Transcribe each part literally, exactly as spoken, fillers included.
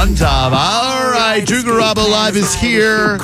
on top. All right, Drew Garabo Live is here.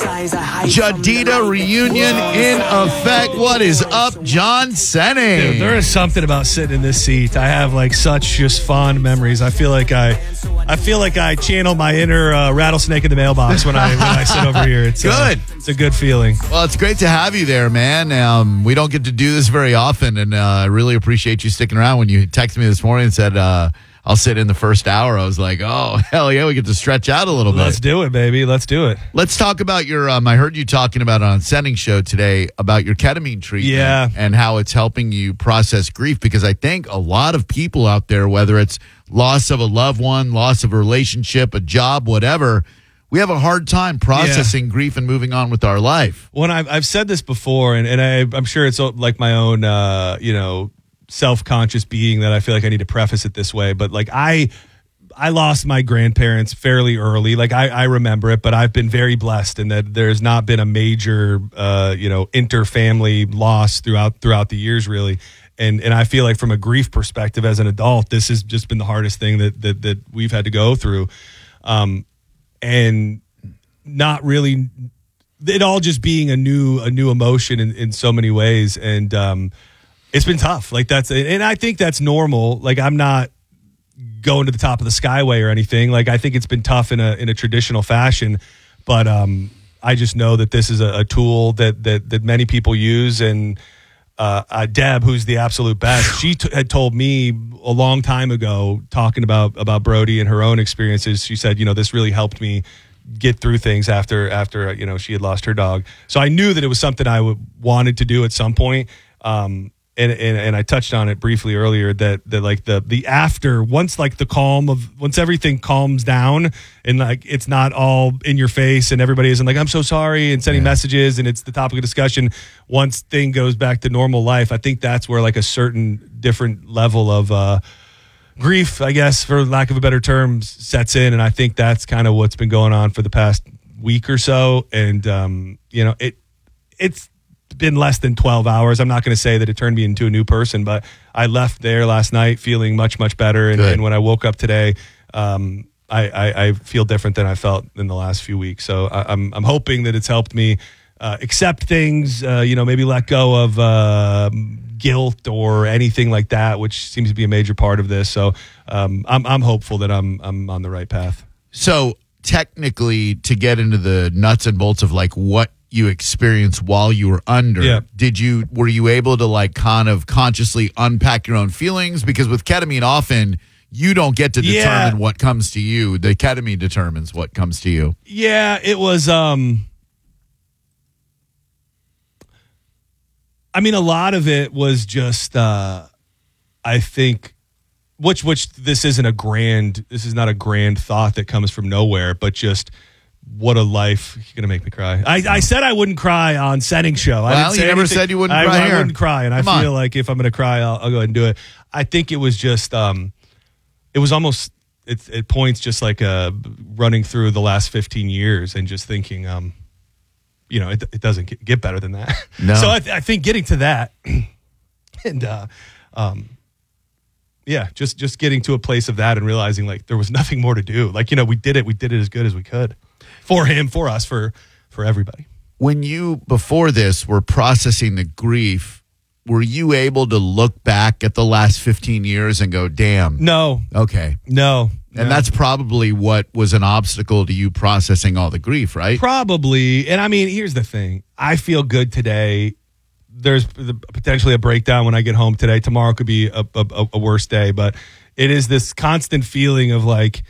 Jadida reunion in effect. What is up, John Senning? Dude, there is something about sitting in this seat. I have like such just fond memories. I feel like I, I feel like I channel my inner uh, rattlesnake in the mailbox when I when I sit over here. It's good. Uh, it's a good feeling. Well, it's great to have you there, man. Um, we don't get to do this very often, and uh, I really appreciate you sticking around. When you texted me this morning and said, uh, I'll sit in the first hour, I was like, oh, hell yeah, we get to stretch out a little bit. Let's do it, baby. Let's do it. Let's talk about your, um, I heard you talking about on Senning show today about your ketamine treatment yeah. and how it's helping you process grief, because I think a lot of people out there, whether it's loss of a loved one, loss of a relationship, a job, whatever, we have a hard time processing yeah. grief and moving on with our life. When I've, I've said this before, and, and I, I'm sure it's like my own, uh, you know, self-conscious being that I feel like I need to preface it this way, but like I I lost my grandparents fairly early. Like I, I remember it, but I've been very blessed in that there's not been a major uh, you know, inter-family loss throughout throughout the years, really. And and I feel like from a grief perspective as an adult, this has just been the hardest thing that that, that we've had to go through. Um, and not really it all just being a new a new emotion in, in so many ways. And um it's been tough. Like that's, and I think that's normal. Like I'm not going to the top of the skyway or anything. Like I think it's been tough in a in a traditional fashion, but um, I just know that this is a, a tool that that that many people use. And uh, uh, Deb, who's the absolute best, she t- had told me a long time ago, talking about about Brody and her own experiences. She said, you know, this really helped me get through things after after you know she had lost her dog. So I knew that it was something I w- wanted to do at some point. Um, And, and and I touched on it briefly earlier that that like the the after once like the calm of once everything calms down and like it's not all in your face and everybody isn't like I'm so sorry and sending yeah. messages and it's the topic of discussion. Once thing goes back to normal life, I think that's where like a certain different level of uh, grief, I guess, for lack of a better term, sets in. And I think that's kind of what's been going on for the past week or so. And um, you know it it's. been less than twelve hours. I'm not going to say that it turned me into a new person, but I left there last night feeling much, much better. And, and when I woke up today, um, I, I, I feel different than I felt in the last few weeks. So I, I'm, I'm hoping that it's helped me uh, accept things, uh, you know, maybe let go of uh, guilt or anything like that, which seems to be a major part of this. So um, I'm, I'm hopeful that I'm, I'm on the right path. So technically, to get into the nuts and bolts of like what you experienced while you were under, yeah. did you were you able to like kind of consciously unpack your own feelings? Because with ketamine, often you don't get to determine yeah. what comes to you. The ketamine determines what comes to you. Yeah, it was um I mean, a lot of it was just uh I think which which this isn't a grand this is not a grand thought that comes from nowhere, but just what a life. You're going to make me cry. I, I said I wouldn't cry on Senning show. Well, I didn't say you never anything. said you wouldn't I, cry I here. wouldn't cry, and Come I feel on. like if I'm going to cry, I'll, I'll go ahead and do it. I think it was just, um, it was almost, it, it points just like uh, running through the last fifteen years and just thinking, um, you know, it, it doesn't get, get better than that. No. So I, th- I think getting to that and, uh, um, yeah, just, just getting to a place of that and realizing like there was nothing more to do. Like, you know, we did it. We did it as good as we could. For him, for us, for for everybody. When you, before this, were processing the grief, were you able to look back at the last fifteen years and go, damn? No. Okay. No. And no. that's probably what was an obstacle to you processing all the grief, right? Probably. And I mean, here's the thing. I feel good today. There's potentially a breakdown when I get home today. Tomorrow could be a, a, a worse day. But it is this constant feeling of like...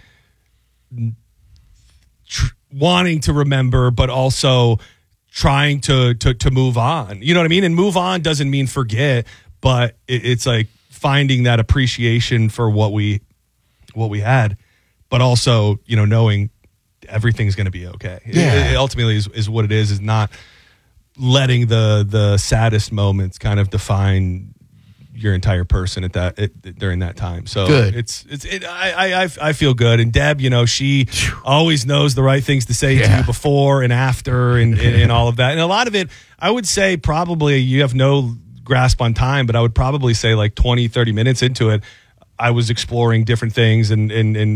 Tr- wanting to remember, but also trying to, to to move on. You know what I mean? And move on doesn't mean forget, but it, it's like finding that appreciation for what we what we had, but also, you know, knowing everything's going to be okay. Yeah. It, it ultimately is, is what it is, is not letting the the saddest moments kind of define your entire person at that it, during that time. So good. it's it's it, I, I I feel good. And Deb, you know, she always knows the right things to say yeah. to you before and after and, and and all of that. And a lot of it, I would say probably you have no grasp on time, but I would probably say like twenty, thirty minutes into it, I was exploring different things and and and